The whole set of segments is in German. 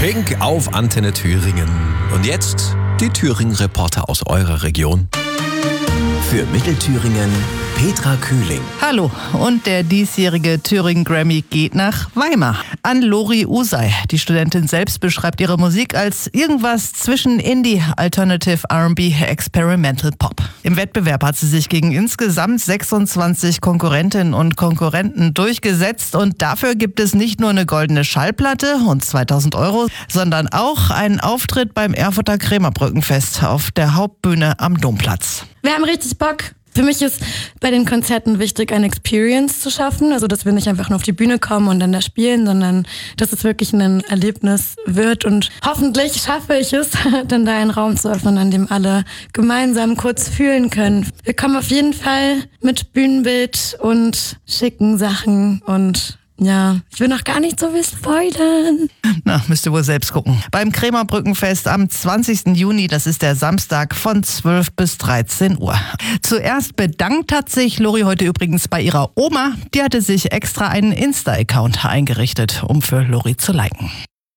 Pink auf Antenne Thüringen. Und jetzt die Thüringen-Reporter aus eurer Region. Für Mittelthüringen Petra Kühling. Hallo, und der diesjährige Thüringen Grammy geht nach Weimar. An Lori Usai. Die Studentin selbst beschreibt ihre Musik als irgendwas zwischen Indie, Alternative, R&B, Experimental Pop. Im Wettbewerb hat sie sich gegen insgesamt 26 Konkurrentinnen und Konkurrenten durchgesetzt und dafür gibt es nicht nur eine goldene Schallplatte und 2.000 €, sondern auch einen Auftritt beim Erfurter Krämerbrückenfest auf der Hauptbühne am Domplatz. Wir haben richtig Bock. Für mich ist bei den Konzerten wichtig, eine Experience zu schaffen. Also, dass wir nicht einfach nur auf die Bühne kommen und dann da spielen, sondern dass es wirklich ein Erlebnis wird. Und hoffentlich schaffe ich es, dann da einen Raum zu öffnen, an dem alle gemeinsam kurz fühlen können. Wir kommen auf jeden Fall mit Bühnenbild und schicken Sachen und ja, ich will noch gar nicht so viel spoilern. Na, müsst ihr wohl selbst gucken. Beim Krämerbrückenfest am 20. Juni, das ist der Samstag von 12 bis 13 Uhr. Zuerst bedankt hat sich Lori heute übrigens bei ihrer Oma. Die hatte sich extra einen Insta-Account eingerichtet, um für Lori zu liken.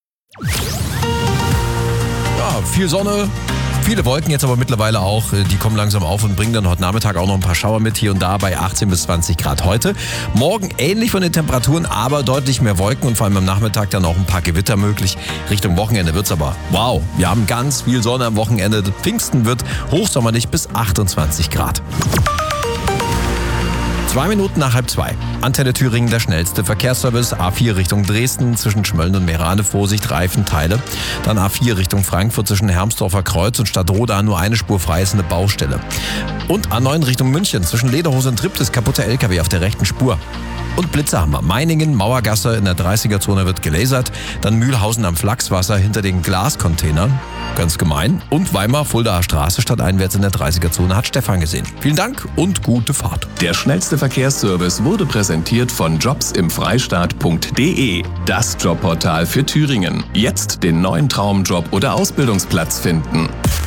Ja, viel Sonne. Viele Wolken jetzt aber mittlerweile auch, die kommen langsam auf und bringen dann heute Nachmittag auch noch ein paar Schauer mit, hier und da bei 18 bis 20 Grad heute. Morgen ähnlich von den Temperaturen, aber deutlich mehr Wolken und vor allem am Nachmittag dann auch ein paar Gewitter möglich. Richtung Wochenende wird's aber, wow, wir haben ganz viel Sonne am Wochenende. Pfingsten wird hochsommerlich bis 28 Grad. 2 Minuten nach 1:30. Antenne Thüringen, der schnellste Verkehrsservice. A4 Richtung Dresden zwischen Schmölln und Meerane. Vorsicht, Reifenteile. Dann A4 Richtung Frankfurt zwischen Hermsdorfer Kreuz und Stadtroda. Nur eine Spur frei, ist eine Baustelle. Und A9 Richtung München zwischen Lederhose und Triptis. Kaputter LKW auf der rechten Spur. Und Blitze haben wir. Meiningen, Mauergasse in der 30er-Zone wird gelasert. Dann Mühlhausen am Flachswasser hinter den Glascontainern. Ganz gemein. Und Weimar, Fuldaer Straße stadteinwärts in der 30er-Zone hat Stefan gesehen. Vielen Dank und gute Fahrt. Der schnellste Verkehrsservice wurde präsentiert von jobsimfreistaat.de. Das Jobportal für Thüringen. Jetzt den neuen Traumjob oder Ausbildungsplatz finden.